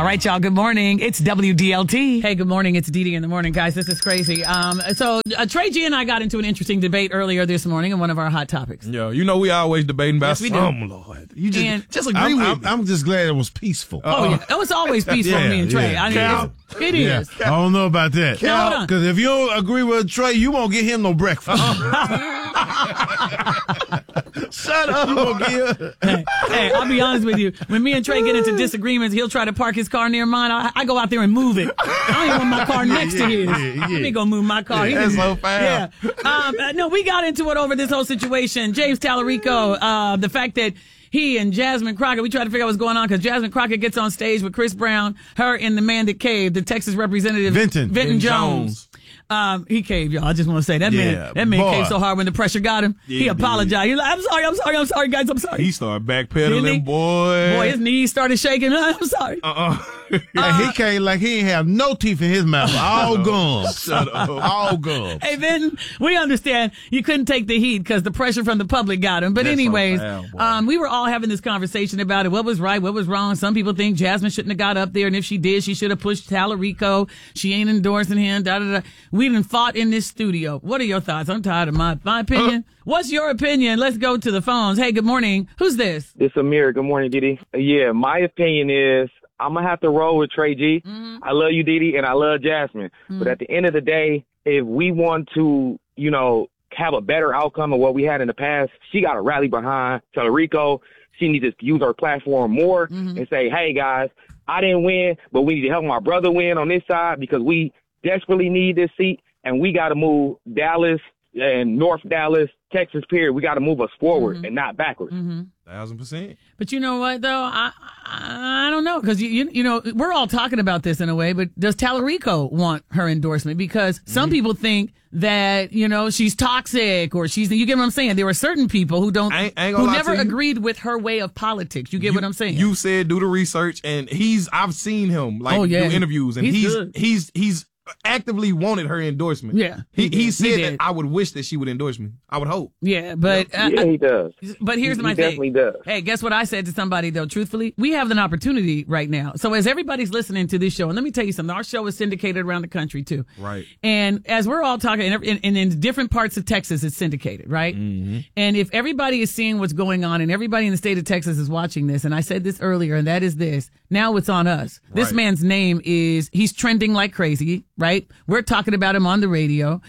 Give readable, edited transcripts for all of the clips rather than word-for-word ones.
All right, y'all. Good morning. It's WDLT. Hey, good morning. It's Dee Dee in the morning, guys. This is crazy. So Trey G and I got into an interesting debate earlier this morning in one of our hot topics. Yo, you know we always debating about some, Lord. You just agree with me. I'm just glad it was peaceful. Oh, yeah. It was always peaceful with me and Trey. It is. I don't know about that. Because if you don't agree with Trey, you won't get him no breakfast. Shut up. Hey, I'll be honest with you. When me and Trey get into disagreements, he'll try to park his car near mine. I go out there and move it. I don't even want my car next to his. Let me go move my car. That's so fast. Yeah. No, we got into it over this whole situation. James Tallarico, the fact that he and Jasmine Crockett, we tried to figure out what's going on because Jasmine Crockett gets on stage with Chris Brown, her and the man that caved, the Texas representative Vinton Jones. He caved, y'all. I just want to say that man caved so hard when the pressure got him. Yeah, he apologized. He's like, I'm sorry, guys. I'm sorry. He started backpedaling, boy. His knees started shaking. I'm sorry. He came like he ain't have no teeth in his mouth. All gums. Shut up. All gums. Hey, Vinton, we understand you couldn't take the heat because the pressure from the public got him. But anyways, we were all having this conversation about it. What was right? What was wrong? Some people think Jasmine shouldn't have got up there. And if she did, she should have pushed Tallarico. She ain't endorsing him. We done fought in this studio. What are your thoughts? I'm tired of my opinion. What's your opinion? Let's go to the phones. Hey, good morning. Who's this? It's Amir. Good morning, Didi. Yeah, my opinion is I'm going to have to roll with Trey G. Mm-hmm. I love you, Didi, and I love Jasmine. Mm-hmm. But at the end of the day, if we want to, have a better outcome of what we had in the past, she got to rally behind Tallarico. She needs to use her platform more and say, hey, guys, I didn't win, but we need to help my brother win on this side because we desperately need this seat. And we got to move Dallas and North Dallas, Texas, period. We got to move us forward and not backwards. 1,000%. But you know what, though? I don't know. Because, we're all talking about this in a way, but does Tallarico want her endorsement? Because some people think that, she's toxic or you get what I'm saying? There are certain people who who never agreed with her way of politics. You get what I'm saying? You said do the research, and I've seen him do interviews, and he's actively wanted her endorsement. Yeah. He said that I would wish that she would endorse me. I would hope. Yeah, but he does. But here's my thing. He definitely does. Hey, guess what I said to somebody though, truthfully? We have an opportunity right now. So as everybody's listening to this show, and let me tell you something, our show is syndicated around the country too. Right. And as we're all talking, and in different parts of Texas it's syndicated, right? Mm-hmm. And if everybody is seeing what's going on and everybody in the state of Texas is watching this, and I said this earlier, and that is this, now it's on us. Right. This man's name he's trending like crazy, right? We're talking about him on the radio.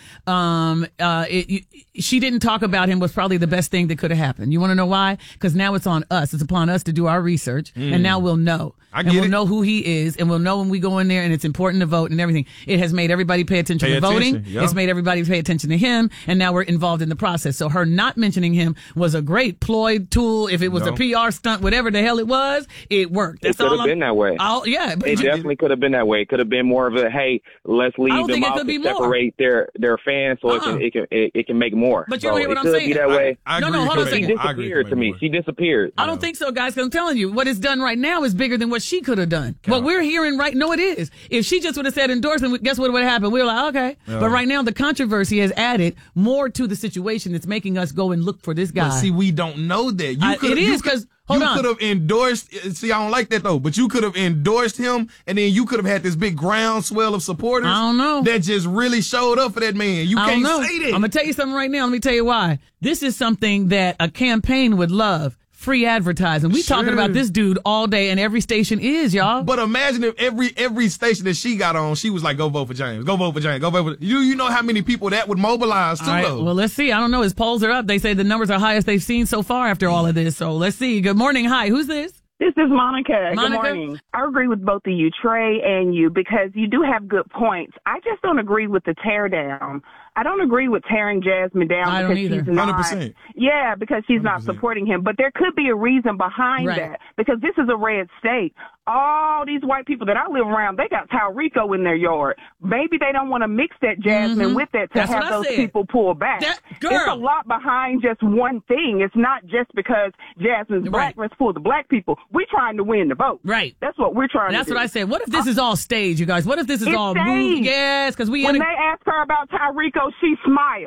She didn't talk about him was probably the best thing that could have happened. You want to know why? Because now it's on us. It's upon us to do our research, and now we'll know. We'll know who he is, and we'll know when we go in there, and it's important to vote and everything. It has made everybody pay attention to voting. Yep. It's made everybody pay attention to him, and now we're involved in the process. So her not mentioning him was a great ploy tool. If it was a PR stunt, whatever the hell it was, it worked. It could have been that way. Yeah. It definitely could have been that way. It could have been more of a, hey, let's leave them out to separate their fans so it can make more. But you don't hear what I'm saying. Be that way. No, hold on a second. She disappeared to me. She disappeared. I don't think so, guys, because I'm telling you, what is done right now is bigger than what she could have done. What we're hearing it is. If she just would have said endorsement, guess what would have happened? We were like, okay. Yeah. But right now, the controversy has added more to the situation that's making us go and look for this guy. But see, we don't know that. You could have endorsed. See, I don't like that though. But you could have endorsed him, and then you could have had this big groundswell of supporters. I don't know. That just really showed up for that man. You can't say that. I'm gonna tell you something right now. Let me tell you why. This is something that a campaign would love. Free advertising. We talking about this dude all day, and every station is, y'all. But imagine if every station that she got on, she was like, "Go vote for James. Go vote for James. Go vote for." You know how many people that would mobilize too. All right, well, let's see. I don't know. His polls are up. They say the numbers are highest they've seen so far after all of this. So let's see. Good morning. Hi. Who's this? This is Monica. Good morning. I agree with both of you, Trey and you, because you do have good points. I just don't agree with the tear down. I don't agree with tearing Jasmine down because she's not. 100%. Yeah, because she's 100%. Not supporting him. But there could be a reason behind that because this is a red state. All these white people that I live around, they got Tallarico in their yard. Maybe they don't want to mix that Jasmine with that to have those people pull back. It's a lot behind just one thing. It's not just because Jasmine's black. Let's pull the black people. We're trying to win the vote. Right. That's what we're trying to do. That's what I said. What if this is all staged, you guys? What if this is all moved? Yes, because when they ask her about Tallarico, she smiles.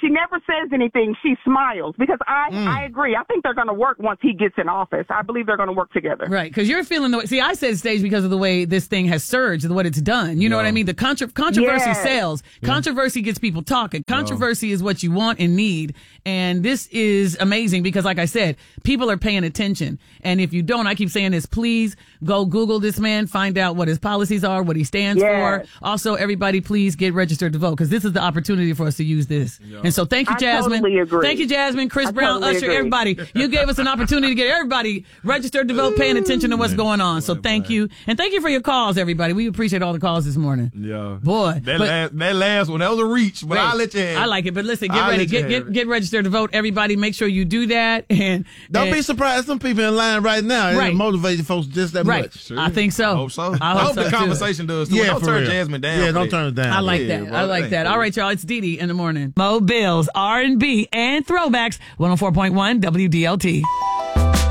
she never says anything. She smiles because I agree. I think they're going to work once he gets in office. I believe they're going to work together. Right, because you're feeling the way. See, I said stage because of the way this thing has surged, what it's done. You know what I mean? The controversy sells. Controversy gets people talking. Controversy is what you want and need. And this is amazing because, like I said, people are paying attention. And if you don't, I keep saying this, please go Google this man, find out what his policies are, what he stands for. Also, everybody, please get registered to vote because this is the opportunity for us to use this. And so thank you, Jasmine. Totally agree. Thank you, Jasmine, Chris Brown, Usher, everybody. You gave us an opportunity to get everybody registered to vote, paying attention to what's going on. So thank you. And thank you for your calls, everybody. We appreciate all the calls this morning. Yeah. Boy. That last one, that was a reach, but I'll let you have it. I like it, but listen, get ready. Get registered to vote. Everybody, make sure you do that. And don't be surprised. Some people in line right now. It motivates folks just that much. Sure. I think so. I hope so. I hope the conversation does too. Don't turn Jasmine down. Yeah, don't turn it down. I like that. I like that. All right, y'all. It's Dee Dee in the morning. Mo Bills, R&B, and throwbacks. 104.1 WDLT.